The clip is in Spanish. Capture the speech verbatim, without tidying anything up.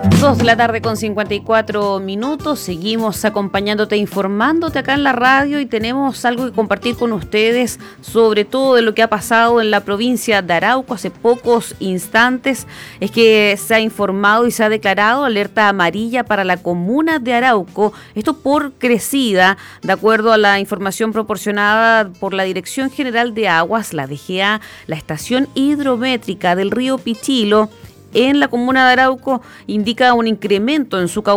Dos de la tarde con cincuenta y cuatro minutos, seguimos acompañándote, informándote acá en la radio y tenemos algo que compartir con ustedes sobre todo de lo que ha pasado en la provincia de Arauco hace pocos instantes. Es que se ha informado y se ha declarado alerta amarilla para la comuna de Arauco, esto por crecida, de acuerdo a la información proporcionada por la Dirección General de Aguas, la D G A, la estación hidrométrica del río Pichilo en la comuna de Arauco indica un incremento en su caudal